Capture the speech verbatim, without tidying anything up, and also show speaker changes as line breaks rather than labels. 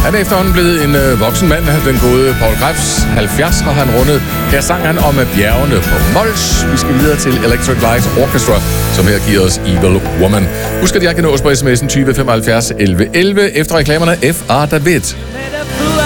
Han er efterhånden blevet en øh, voksen mand. Den gode Paul Krebs. halvfjerds har han rundet. Her sang han om bjergene på Mols. Vi skal videre til Electric Light Orchestra, som her giver os Evil Woman. Husk, at jeg kan nås på sms'en tyve femoghalvfjerds elleve elleve efter reklamerne F R David.